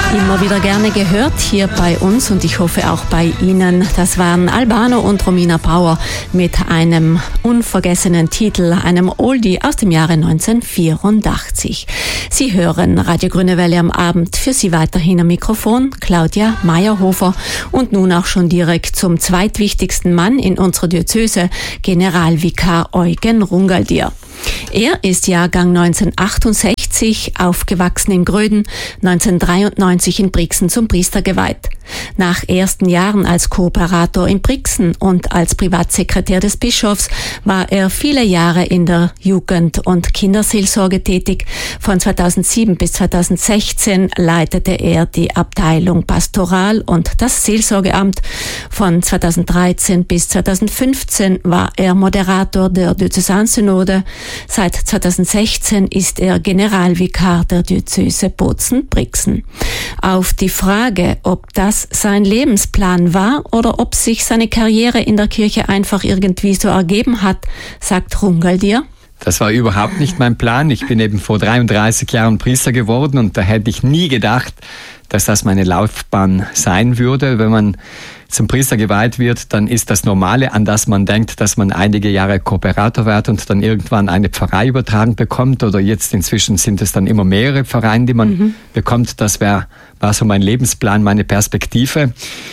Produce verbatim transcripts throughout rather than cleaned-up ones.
Immer wieder gerne gehört hier bei uns und ich hoffe auch bei Ihnen. Das waren Albano und Romina Power mit einem unvergessenen Titel, einem Oldie aus dem Jahre neunzehnhundertvierundachtzig. Sie hören Radio Grüne Welle am Abend. Für Sie weiterhin am Mikrofon Claudia Meyerhofer und nun auch schon direkt zum zweitwichtigsten Mann in unserer Diözese, Generalvikar Eugen Rungaldier. Er ist Jahrgang neunzehnhundertachtundsechzig, aufgewachsen in Gröden, neunzehnhundertdreiundneunzig in Brixen zum Priester geweiht. Nach ersten Jahren als Kooperator in Brixen und als Privatsekretär des Bischofs war er viele Jahre in der Jugend- und Kinderseelsorge tätig. Von zweitausendsieben bis zweitausendsechzehn leitete er die Abteilung Pastoral und das Seelsorgeamt. Von zweitausenddreizehn bis zweitausendfünfzehn war er Moderator der Diözesansynode. Seit zweitausendsechzehn ist er Generalvikar der Diözese Bozen-Brixen. Auf die Frage, ob das sein Lebensplan war oder ob sich seine Karriere in der Kirche einfach irgendwie so ergeben hat, sagt Rungaldier: Das war überhaupt nicht mein Plan. Ich bin eben vor dreiunddreißig Jahren Priester geworden und da hätte ich nie gedacht, dass das meine Laufbahn sein würde. Wenn man zum Priester geweiht wird, dann ist das Normale, an das man denkt, dass man einige Jahre Kooperator wird und dann irgendwann eine Pfarrei übertragen bekommt, oder jetzt inzwischen sind es dann immer mehrere Pfarreien, die man mhm. bekommt. Das wär, war so mein Lebensplan, meine Perspektive.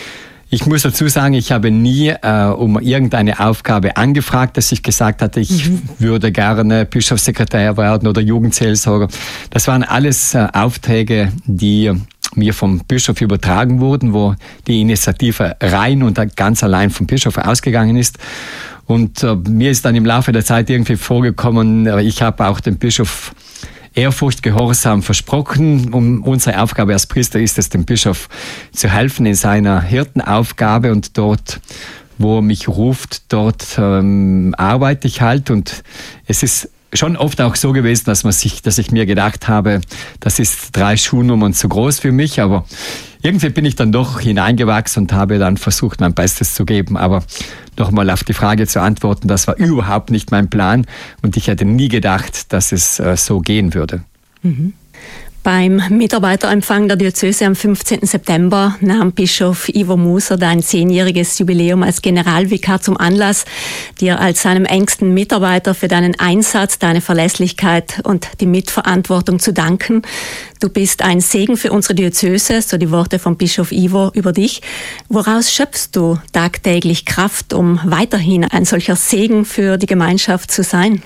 Ich muss dazu sagen, ich habe nie äh, um irgendeine Aufgabe angefragt, dass ich gesagt hatte, ich mhm. würde gerne Bischofssekretär werden oder Jugendseelsorger. Das waren alles äh, Aufträge, die mir vom Bischof übertragen wurden, wo die Initiative rein und ganz allein vom Bischof ausgegangen ist. Und äh, mir ist dann im Laufe der Zeit irgendwie vorgekommen, äh, ich habe auch dem Bischof Ehrfurcht, Gehorsam versprochen. Um unsere Aufgabe als Priester ist es, dem Bischof zu helfen in seiner Hirtenaufgabe, und dort, wo er mich ruft, dort ähm, arbeite ich halt. Und es ist schon oft auch so gewesen, dass man sich, dass ich mir gedacht habe, das ist drei Schuhnummern zu groß für mich, aber irgendwie bin ich dann doch hineingewachsen und habe dann versucht, mein Bestes zu geben. Aber nochmal auf die Frage zu antworten, das war überhaupt nicht mein Plan und ich hätte nie gedacht, dass es äh, so gehen würde. Mhm. Beim Mitarbeiterempfang der Diözese am fünfzehnten September nahm Bischof Ivo Muser dein zehnjähriges Jubiläum als Generalvikar zum Anlass, dir als seinem engsten Mitarbeiter für deinen Einsatz, deine Verlässlichkeit und die Mitverantwortung zu danken. Du bist ein Segen für unsere Diözese, so die Worte von Bischof Ivo über dich. Woraus schöpfst du tagtäglich Kraft, um weiterhin ein solcher Segen für die Gemeinschaft zu sein?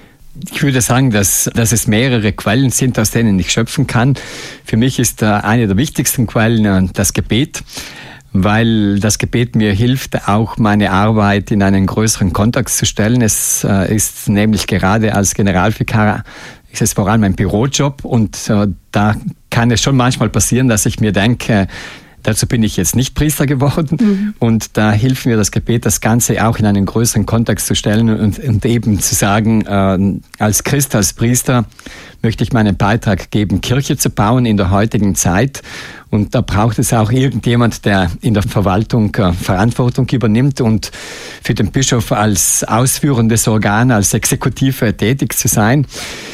Ich würde sagen, dass, dass es mehrere Quellen sind, aus denen ich schöpfen kann. Für mich ist äh, eine der wichtigsten Quellen äh, das Gebet, weil das Gebet mir hilft, auch meine Arbeit in einen größeren Kontext zu stellen. Es äh, ist nämlich gerade als Generalvikar, ist es vor allem ein Bürojob, und äh, da kann es schon manchmal passieren, dass ich mir denke, dazu bin ich jetzt nicht Priester geworden, mhm. und da hilft mir das Gebet, das Ganze auch in einen größeren Kontext zu stellen und, und eben zu sagen, äh, als Christ, als Priester möchte ich meinen Beitrag geben, Kirche zu bauen in der heutigen Zeit. Und da braucht es auch irgendjemand, der in der Verwaltung äh, Verantwortung übernimmt und für den Bischof als ausführendes Organ, als Exekutive tätig zu sein.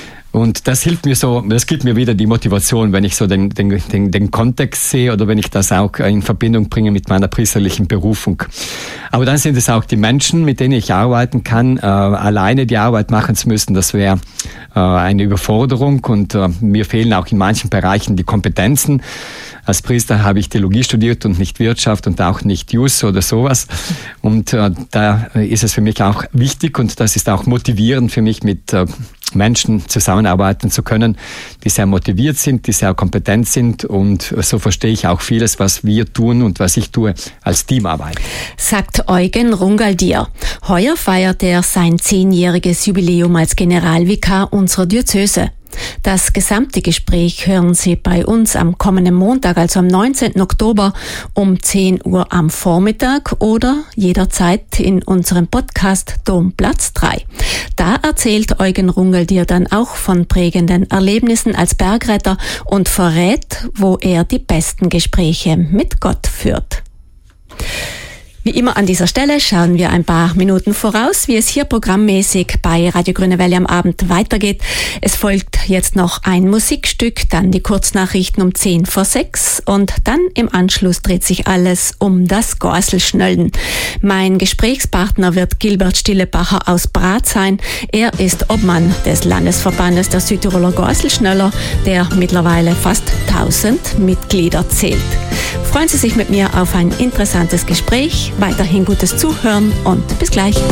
Und das hilft mir so, das gibt mir wieder die Motivation, wenn ich so den, den, den, den Kontext sehe oder wenn ich das auch in Verbindung bringe mit meiner priesterlichen Berufung. Aber dann sind es auch die Menschen, mit denen ich arbeiten kann. Äh, alleine die Arbeit machen zu müssen, das wäre äh, eine Überforderung, und äh, mir fehlen auch in manchen Bereichen die Kompetenzen. Als Priester habe ich Theologie studiert und nicht Wirtschaft und auch nicht Jus oder sowas. Und äh, da ist es für mich auch wichtig, und das ist auch motivierend für mich, mit äh, Menschen zusammenarbeiten zu können, die sehr motiviert sind, die sehr kompetent sind, und so verstehe ich auch vieles, was wir tun und was ich tue, als Teamarbeit. Sagt Eugen Rungaldier. Heuer feiert er sein zehnjähriges Jubiläum als Generalvikar unserer Diözese. Das gesamte Gespräch hören Sie bei uns am kommenden Montag, also am neunzehnten Oktober um zehn Uhr am Vormittag oder jederzeit in unserem Podcast Domplatz drei. Da erzählt Eugen Rungaldier dann auch von prägenden Erlebnissen als Bergretter und verrät, wo er die besten Gespräche mit Gott führt. Wie immer an dieser Stelle schauen wir ein paar Minuten voraus, wie es hier programmmäßig bei Radio Grüne Welle am Abend weitergeht. Es folgt jetzt noch ein Musikstück, dann die Kurznachrichten um zehn vor sechs und dann im Anschluss dreht sich alles um das Gorselschnöllen. Mein Gesprächspartner wird Gilbert Stillebacher aus Brat sein. Er ist Obmann des Landesverbandes der Südtiroler Gorselschnöller, der mittlerweile fast tausend Mitglieder zählt. Freuen Sie sich mit mir auf ein interessantes Gespräch, weiterhin gutes Zuhören und bis gleich.